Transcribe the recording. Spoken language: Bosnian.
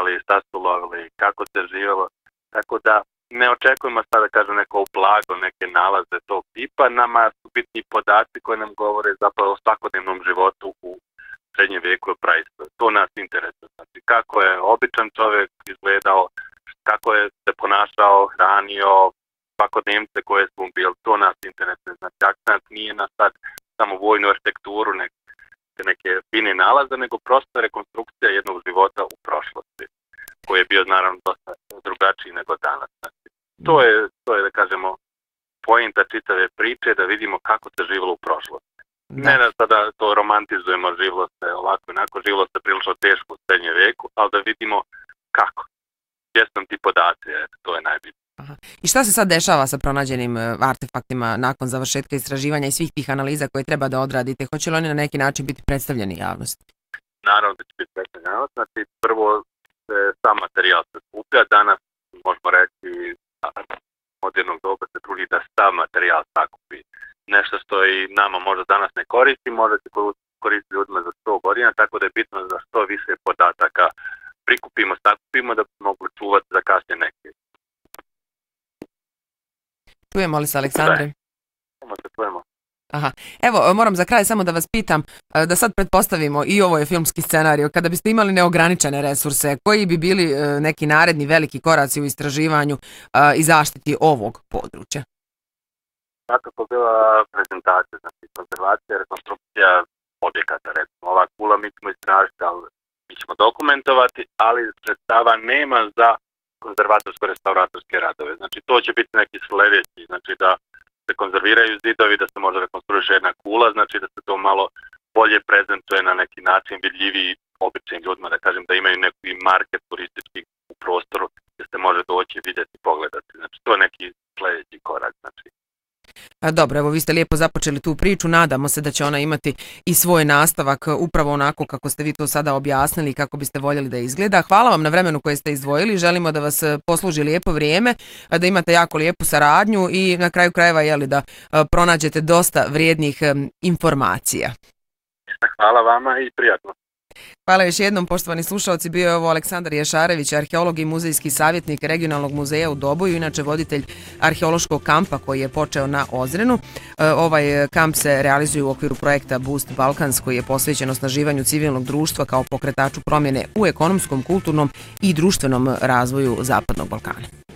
igrali, šta su lovili, kako se živjelo. Tako da ne očekujemo sada da kažem neko blago, neke nalaze tog tipa. Nama su bitni podaci koji nam govore zapravo o svakodnevnom životu u srednjem vijeku i praistoriji. To nas interesuje. Znači kako je običan čovjek izgledao, kako je se ponašao, hranio, svakodnevnice koje su bili, to nas interesuje. Znači akcent nije na sad samo vojnu arhitekturu, neke fine nalaze, nego prosto rekonstrukcija jednog života u prošlosti, koji je bio naravno dosta drugačiji nego danas. Znači, to je da kažemo poenta čitave priče, da vidimo kako se živjelo u prošlosti. Da. Ne da sada to romantizujemo, živjelo se ovako onako, živjelo se prilično teško u srednjem vijeku, ali da vidimo kako. Gdje su nam ti podaci, to je najbitnije. Aha. I šta se sad dešava sa pronađenim artefaktima nakon završetka istraživanja i svih tih analiza koje treba da odradite? Hoće li oni na neki način biti predstavljeni javnosti? Naravno da će biti predstavljeni javnosti. Znači, prvo se sam materijal se skuplja. Danas, možemo reći, modernog doba se trudi da sav materijal sakupi. Nešto što i nama možda danas ne koristi, može se koristiti ljudima za 100 godina, tako da je bitno da što više podataka prikupimo, sakupimo, da mogu čuvati za kasnije neke. Čujemo li se, Aleksandre? Čujemo. Aha. Evo, moram za kraj samo da vas pitam, da sad pretpostavimo, i ovo je filmski scenarij, kada biste imali neograničene resurse, koji bi bili neki naredni veliki koraci u istraživanju i zaštiti ovog područja? Svakako bila prezentacija, znači konzervacija, rekonstrukcija objekata, recimo ova kula mi ćemo istražiti, ali mi ćemo dokumentovati, ali sredstava nema za konzervatorsko-restauratorske radove. Znači to će biti neki sljedeći, znači da se konzerviraju zidovi, da se može rekonstruiše jedna kula, znači da se to malo bolje prezentuje na neki način vidljiviji običnim ljudima, da kažem da imaju neki market turistički u prostoru gdje se može doći, vidjeti, pogledati. Znači to je neki sljedeći korak. Znači. Dobro, evo vi ste lijepo započeli tu priču, nadamo se da će ona imati i svoj nastavak upravo onako kako ste vi to sada objasnili i kako biste voljeli da izgleda. Hvala vam na vremenu koje ste izdvojili, želimo da vas posluži lijepo vrijeme, da imate jako lijepu saradnju i na kraju krajeva da pronađete dosta vrijednih informacija. Hvala vama i prijatno. Hvala još jednom, poštovani slušalci, bio je ovo Aleksandar Jašarević, arheolog i muzejski savjetnik Regionalnog muzeja u Doboju, inače voditelj arheološkog kampa koji je počeo na Ozrenu. Ovaj kamp se realizuje u okviru projekta Boost Balkans koji je posvećen osnaživanju civilnog društva kao pokretaču promjene u ekonomskom, kulturnom i društvenom razvoju Zapadnog Balkana.